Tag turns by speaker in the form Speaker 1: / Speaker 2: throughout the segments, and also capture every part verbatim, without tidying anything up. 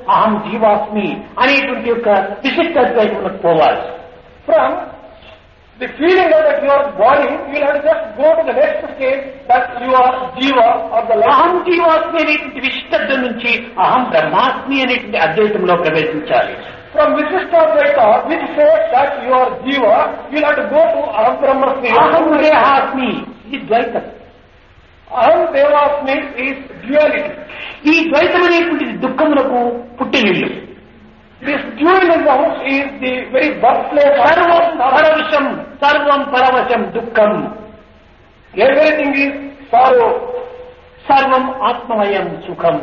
Speaker 1: అహం జీవాస్మి అనేటువంటి యొక్క విశిష్ట అద్వైతంలోకి పోవాలి.
Speaker 2: From the feeling of that you are body, you will have to just go to the next stage that you are jiva or the life.
Speaker 1: అహం జీవాస్మి అనేటువంటి విశిష్టత్వం నుంచి అహం బ్రహ్మాస్మి అనేటువంటి అద్వైతంలో ప్రవేశించాలి.
Speaker 2: From Visishtadvaita, which says that you are jiva, you will have to go to Aham Brahmasmi.
Speaker 1: అహం దేహాస్మి ఇది ద్వైతం.
Speaker 2: Aham Devasmi is duality.
Speaker 1: ఈ ద్వైతం అనేటువంటిది దుఃఖములకు పుట్టినిల్లు.
Speaker 2: This dualism is the very birthplace.
Speaker 1: సర్వం పరవశం సర్వం పరవశం దుఃఖం.
Speaker 2: Everything is sorrow.
Speaker 1: సర్వం ఆత్మమయం సుఖం.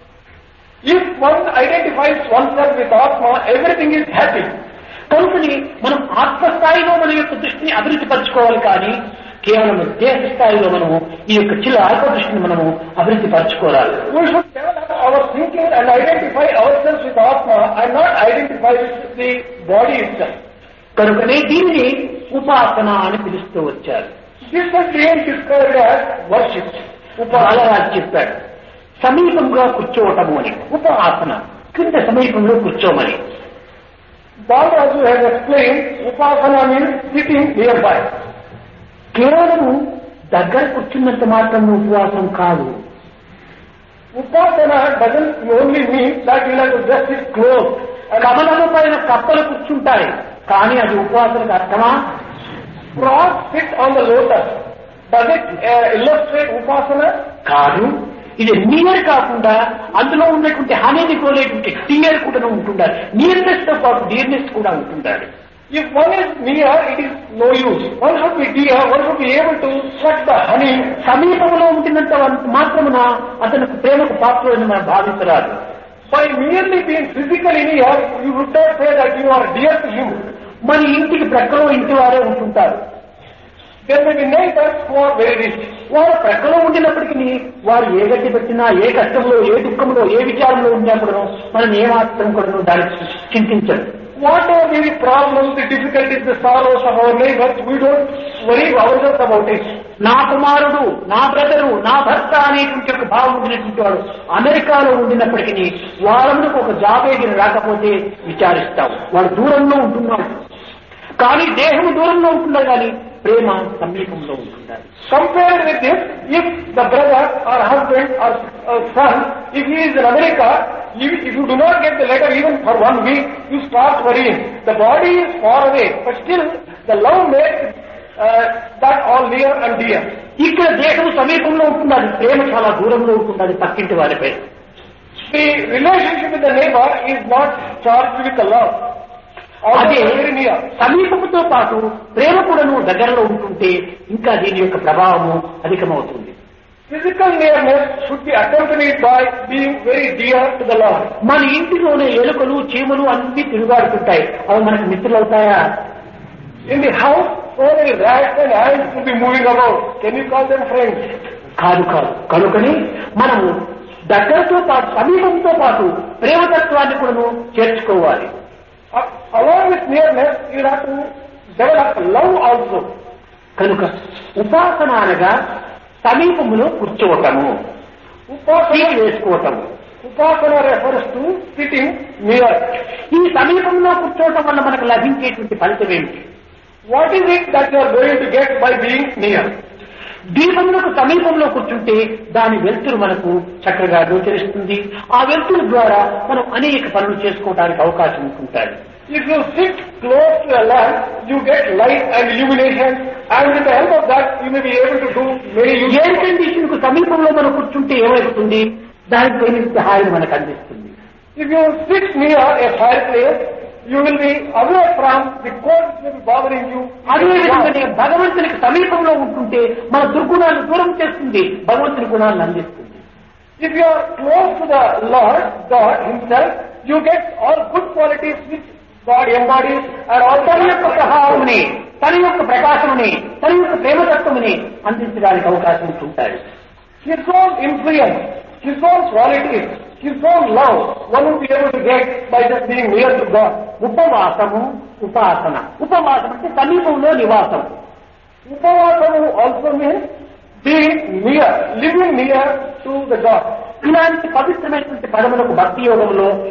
Speaker 2: If one identifies oneself with Atma, everything is happy.
Speaker 1: కనుకని మనం ఆత్మస్థాయిలో మన యొక్క దృష్టిని అభివృద్ధి పరచుకోవాలి, కానీ కేవలం దేహ స్థాయిలో మనము ఈ యొక్క చిన్న అల్ప దృష్టిని మనము అభివృద్ధి పరచుకోవాలి.
Speaker 2: We should develop our thinking and identify ourselves with Atma and not identify with the body itself.
Speaker 1: కనుకనే దీనిని ఉపాసన అని పిలుస్తూ వచ్చారు.
Speaker 2: This was being described as worship.
Speaker 1: Balaraju చెప్పాడు సమీపంగా కూర్చోవటము అని. ఉపాసన కింద సమీపంలో కూర్చోమని.
Speaker 2: Balraju has explained upasana means sitting nearby.
Speaker 1: కేవలం దగ్గర కూర్చున్నంత మాత్రం ఉపవాసం కాదు.
Speaker 2: Upasana doesn't only mean that you have to just sit close.
Speaker 1: కమలము పైన కప్పలు కూర్చుంటాయి, కానీ అది ఉపవాసనకు అర్థమా?
Speaker 2: Frogs sit on the lotus. Does it uh, illustrate upasana?
Speaker 1: కాదు. ఇది నియర్ కాకుండా అందులో ఉన్నటువంటి హనీని కోలేటువంటి టియర్ కూడా ఉంటుండాలి. నియర్నెస్ తో పాటు డియర్నెస్ కూడా ఉంటుండాలి.
Speaker 2: If one is near, it is no use. One should be dear, one should be able to suck the honey.
Speaker 1: సమీపంలో ఉంటున్నంత మాత్రమున అతనికి ప్రేమకు పాత్రని మనం భావించరాదు.
Speaker 2: By merely being physically near, you would not say that you are dear to him.
Speaker 1: మన ఇంటికి ప్రక్కలో ఇంటి వారే ఉంటుంటారు.
Speaker 2: There may be neighbors who are very rich.
Speaker 1: వారు ప్రక్కలో ఉండినప్పటికీ వారు ఏ గట్టి పెట్టినా, ఏ కష్టంలో, ఏ దుఃఖంలో, ఏ విచారంలో ఉన్నప్పుడు మనం ఏమాత్రం కూడా దానికి చింతించరు.
Speaker 2: Whatever may be problems, the difficulties, the sorrows of our neighbors, we don't worry ourselves about it.
Speaker 1: నా కుమారుడు, నా బ్రదరు, నా భర్త అనేటువంటి ఒక భావం ఉండినటువంటి వాడు అమెరికాలో ఉండినప్పటికీ వాళ్ళకు ఒక జాబ్ ఏదైనా రాకపోతే విచారిస్తావు. వాడు దూరంలో ఉంటున్నాడు, కానీ దేహం దూరంలో ఉంటున్నారు, కానీ ప్రేమ సమీపంలో ఉంటున్నారు.
Speaker 2: Compared with this, if the brother or husband or uh, son, if he is in America, if, if you do not get the letter even for one week, you start worrying. The body is far away, but still the love makes uh, that all near and dear.
Speaker 1: ఇక్కడ దేహం సమీపంలో ఉంటున్నది, ప్రేమ చాలా దూరంలో ఉంటున్నది పక్కింటి వారిపై.
Speaker 2: The relationship with the neighbor is not charged with the love.
Speaker 1: అదే సమీపంతో పాటు ప్రేమ కూడాను దగ్గరలో ఉంటుంటే ఇంకా దీని యొక్క ప్రభావము అధికమవుతుంది.
Speaker 2: Physical nearness should be accompanied by being very dear to the Lord.
Speaker 1: మన ఇంటిలోనే ఎలుకలు, చీమలు అన్ని తిరుగాడుతుంటాయి, అవి మనకు మిత్రులు అవుతాయా?
Speaker 2: In the house, so many rats and ants will be moving about. Can you call them friends?
Speaker 1: కాదు కాదు. కనుకని మనము దగ్గరతో పాటు సమీపంతో పాటు ప్రేమతత్వాన్ని కూడాను చేర్చుకోవాలి.
Speaker 2: Uh, along with nearness, you have to develop love also.
Speaker 1: కనుక ఉపాసన అనగా సమీపములో కూర్చోవటము, ఉపాసన వేసుకోవటము.
Speaker 2: Upasana refers to sitting near.
Speaker 1: ఈ సమీపంలో కూర్చోవటం వల్ల మనకు లభించేటువంటి ఫలితం ఏమిటి?
Speaker 2: What is it that you are going to get by being near?
Speaker 1: దీపములకు సమీపంలో కూర్చుంటే దాని వెలుతురు మనకు చక్కగా గోచరిస్తుంది. ఆ వెలుతురు ద్వారా మనం అనేక పనులు చేసుకోవడానికి అవకాశం ఉంటుంటారు.
Speaker 2: If you sit close to a lamp, you get light and illumination, and with the help of that, you may be able to do many useful.
Speaker 1: Air condition కు సమీపంలో మనం కూర్చుంటే ఏమవుతుంది? దానికి తగినంత హాయిని మనకు అందిస్తుంది.
Speaker 2: If you sit near a fireplace, you will be away from the cold that will be bothering you.
Speaker 1: అదేవిధంగానే భగవంతునికి సమీపంలో ఉంటుంటే మన దుర్గుణాలను దూరం చేస్తుంది, భగవంతుని గుణాలను అందిస్తుంది.
Speaker 2: If you are close to the Lord, God Himself, you get all good qualities which God embodies, and all
Speaker 1: తన యొక్క ప్రభావముని, తన యొక్క ప్రకాశముని, తన యొక్క ప్రేమతత్వముని అందించడానికి అవకాశం ఉంటుంటాయి.
Speaker 2: His own influence, His own qualities, His own love, one will be able to get by just being near to God.
Speaker 1: ఉపవాసము, ఉపాసన. ఉపవాసం అంటే సమీపంలో నివాసం.
Speaker 2: Upavasamu also means being near, living near to the God.
Speaker 1: ఇలాంటి పవిత్రమైనటువంటి పదములకు భక్తి యోగంలో